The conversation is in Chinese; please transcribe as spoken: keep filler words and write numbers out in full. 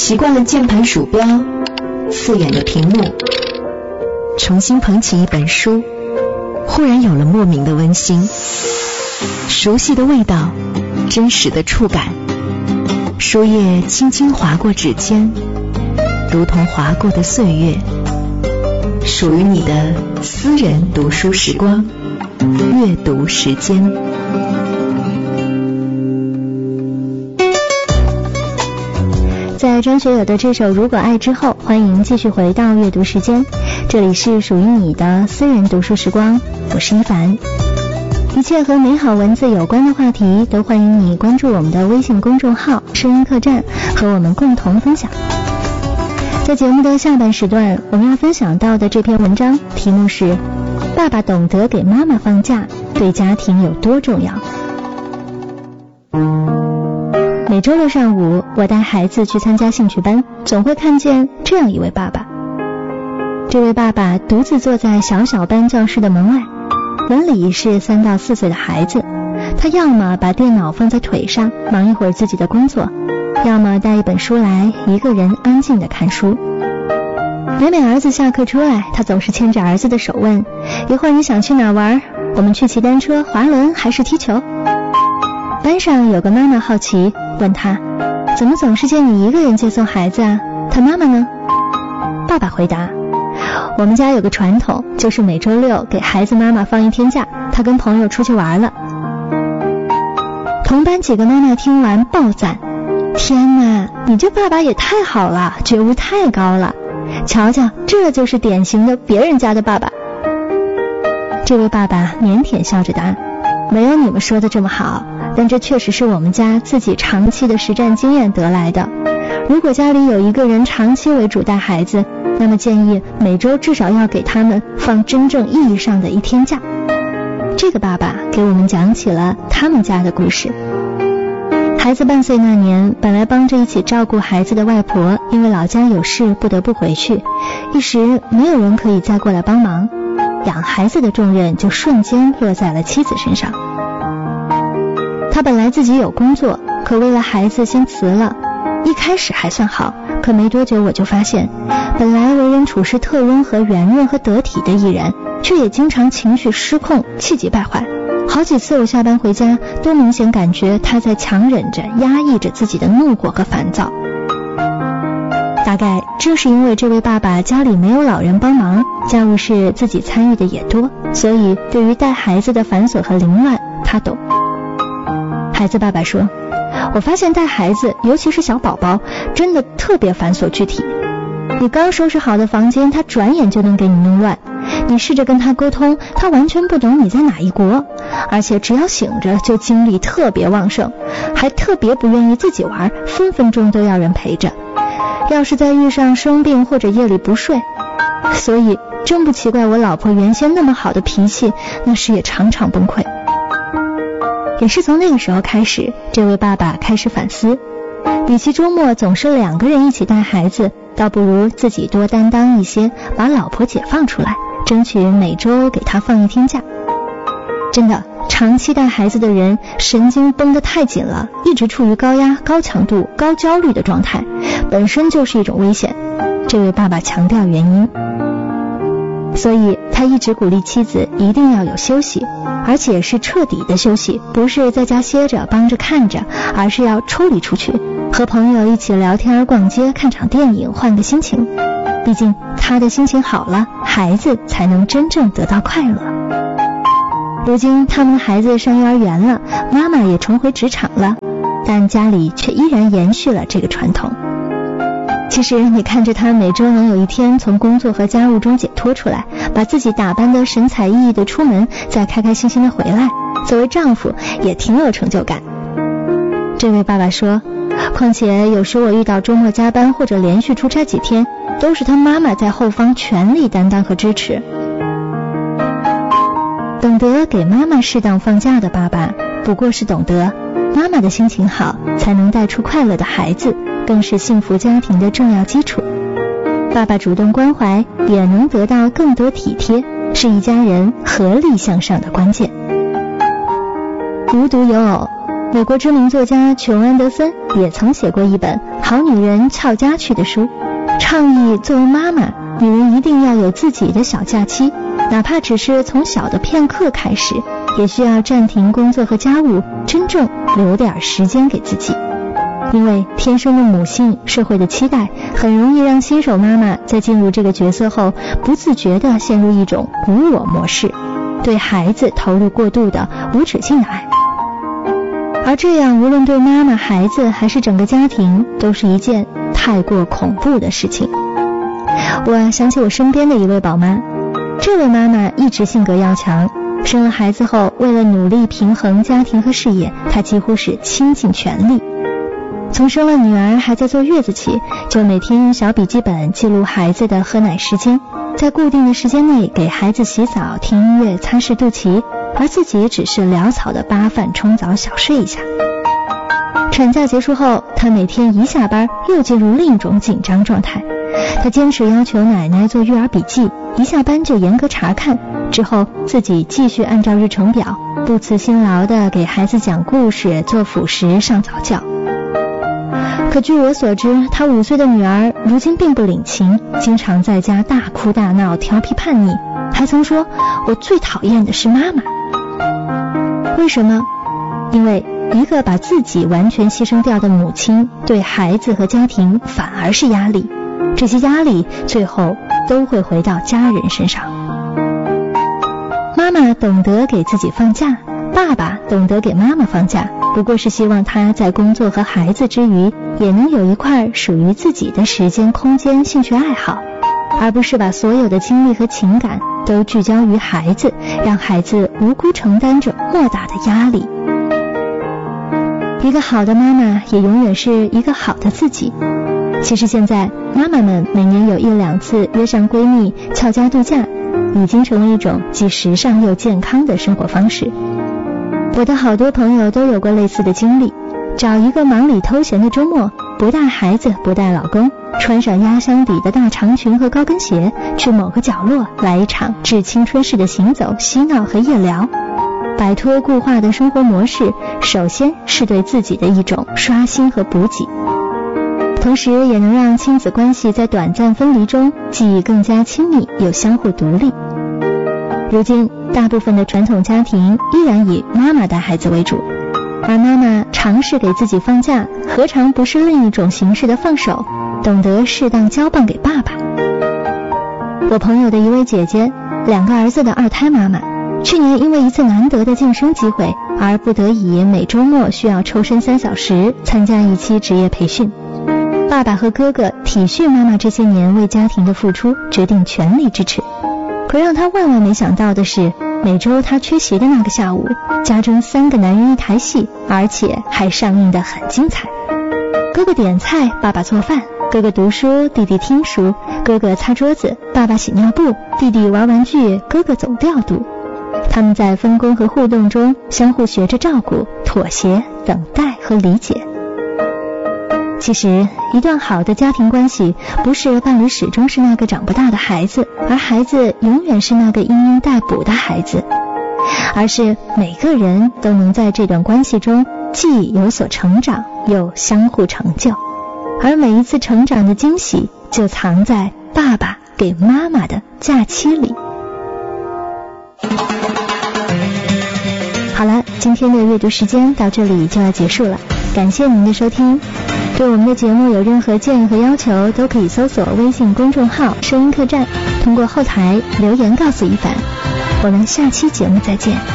习惯了键盘鼠标，刺眼的屏幕，重新捧起一本书，忽然有了莫名的温馨，熟悉的味道，真实的触感，书页轻轻划过指尖，如同划过的岁月，属于你的私人读书时光，阅读时间。 在张学友的这首《如果爱》之后，欢迎继续回到阅读时间，这里是属于你的私人读书时光，我是一凡。一切和美好文字有关的话题，都欢迎你关注我们的微信公众号声音客栈，和我们共同分享。在节目的下半时段，我们要分享到的这篇文章题目是爸爸懂得给妈妈放假，对家庭有多重要。每周六上午，我带孩子去参加兴趣班，总会看见这样一位爸爸。这位爸爸独自坐在小小班教室的门外，门里是三到四岁的孩子，他要么把电脑放在腿上，忙一会儿自己的工作，要么带一本书来，一个人安静地看书。每每儿子下课出来，他总是牵着儿子的手问，一会儿你想去哪玩？我们去骑单车、滑轮还是踢球？班上有个妈妈好奇问他，怎么总是见你一个人接送孩子啊？他妈妈呢？爸爸回答，我们家有个传统，就是每周六给孩子妈妈放一天假，他跟朋友出去玩了。同班几个妈妈听完爆赞，天哪，你这爸爸也太好了，觉悟太高了，瞧瞧，这就是典型的别人家的爸爸。这位爸爸腼腆笑着答，没有你们说的这么好，但这确实是我们家自己长期的实战经验得来的。如果家里有一个人长期为主带孩子，那么建议每周至少要给他们放真正意义上的一天假。这个爸爸给我们讲起了他们家的故事。孩子半岁那年，本来帮着一起照顾孩子的外婆因为老家有事不得不回去，一时没有人可以再过来帮忙，养孩子的重任就瞬间落在了妻子身上。他本来自己有工作，可为了孩子先辞了。一开始还算好，可没多久我就发现，本来为人处事特温和圆润和得体的一人，却也经常情绪失控，气急败坏。好几次我下班回家，都明显感觉他在强忍着压抑着自己的怒火和烦躁。大概正是因为这位爸爸家里没有老人帮忙，家务事自己参与的也多，所以对于带孩子的繁琐和凌乱他懂。孩子爸爸说，我发现带孩子，尤其是小宝宝，真的特别繁琐具体。你刚收拾好的房间，他转眼就能给你弄乱。你试着跟他沟通，他完全不懂你在哪一国，而且只要醒着就精力特别旺盛，还特别不愿意自己玩，分分钟都要人陪着。要是再遇上生病或者夜里不睡，所以真不奇怪我老婆原先那么好的脾气，那时也常常崩溃。也是从那个时候开始，这位爸爸开始反思，与其周末总是两个人一起带孩子，倒不如自己多担当一些，把老婆解放出来，争取每周给他放一天假。真的，长期带孩子的人神经绷得太紧了，一直处于高压、高强度、高焦虑的状态，本身就是一种危险。这位爸爸强调原因，所以他一直鼓励妻子一定要有休息，而且是彻底的休息，不是在家歇着帮着看着，而是要抽离出去，和朋友一起聊天、逛街、看场电影，换个心情。毕竟他的心情好了，孩子才能真正得到快乐。如今他们的孩子上幼儿园了，妈妈也重回职场了，但家里却依然延续了这个传统。其实你看着他每周能有一天从工作和家务中解脱出来，把自己打扮得神采奕奕的出门，再开开心心的回来，作为丈夫也挺有成就感。这位爸爸说，况且有时我遇到周末加班或者连续出差几天，都是他妈妈在后方全力担当和支持。懂得给妈妈适当放假的爸爸，不过是懂得妈妈的心情好，才能带出快乐的孩子，更是幸福家庭的重要基础。爸爸主动关怀，也能得到更多体贴，是一家人合力向上的关键。无独有偶， 美国知名作家琼·安德森也曾写过一本《好女人翘家去》的书，倡议作为妈妈，女人一定要有自己的小假期，哪怕只是从小的片刻开始，也需要暂停工作和家务，真正留点时间给自己。因为天生的母性，社会的期待很容易让新手妈妈在进入这个角色后，不自觉地陷入一种无我模式，对孩子投入过度的无止境的爱。而这样无论对妈妈、孩子还是整个家庭，都是一件太过恐怖的事情。我想起我身边的一位宝妈，这位妈妈一直性格要强，生了孩子后，为了努力平衡家庭和事业，她几乎是倾尽全力。从生了女儿还在坐月子起，就每天用小笔记本记录孩子的喝奶时间，在固定的时间内给孩子洗澡、听音乐、擦拭肚脐，而自己只是潦草的扒饭、冲澡、小睡一下。产假结束后，她每天一下班又进入另一种紧张状态。她坚持要求奶奶做育儿笔记，一下班就严格查看，之后自己继续按照日程表，不辞辛劳地给孩子讲故事、做辅食、上早教。可据我所知，她五岁的女儿如今并不领情，经常在家大哭大闹、调皮叛逆，还曾说：“我最讨厌的是妈妈。”为什么？因为一个把自己完全牺牲掉的母亲，对孩子和家庭反而是压力，这些压力最后都会回到家人身上。妈妈懂得给自己放假，爸爸懂得给妈妈放假，不过是希望她在工作和孩子之余，也能有一块属于自己的时间、空间、兴趣爱好，而不是把所有的精力和情感都聚焦于孩子，让孩子无辜承担着莫大的压力。一个好的妈妈也永远是一个好的自己。其实现在妈妈们每年有一两次约上闺蜜翘家度假，已经成为一种既时尚又健康的生活方式。我的好多朋友都有过类似的经历，找一个忙里偷闲的周末，不带孩子，不带老公，穿上压箱底的大长裙和高跟鞋，去某个角落来一场致青春式的行走、嬉闹和夜聊。摆脱固化的生活模式，首先是对自己的一种刷新和补给，同时也能让亲子关系在短暂分离中既更加亲密又相互独立。如今大部分的传统家庭依然以妈妈带孩子为主，而妈妈尝试给自己放假，何尝不是另一种形式的放手，懂得适当交棒给爸爸。我朋友的一位姐姐，两个儿子的二胎妈妈，去年因为一次难得的晋升机会，而不得已每周末需要抽身三小时参加一期职业培训。爸爸和哥哥体恤妈妈这些年为家庭的付出，决定全力支持。可让他万万没想到的是，每周他缺席的那个下午，家中三个男人一台戏，而且还上映得很精彩。哥哥点菜，爸爸做饭；哥哥读书，弟弟听书；哥哥擦桌子，爸爸洗尿布；弟弟玩玩具，哥哥总调度。他们在分工和互动中相互学着照顾、妥协、等待和理解。其实一段好的家庭关系，不是伴侣始终是那个长不大的孩子，而孩子永远是那个因应待补的孩子，而是每个人都能在这段关系中既有所成长，又相互成就，而每一次成长的惊喜就藏在爸爸给妈妈的假期里。好了，今天的阅读时间到这里就要结束了，感谢您的收听。对我们的节目有任何建议和要求，都可以搜索微信公众号声音客栈，通过后台留言告诉一凡。我们下期节目再见。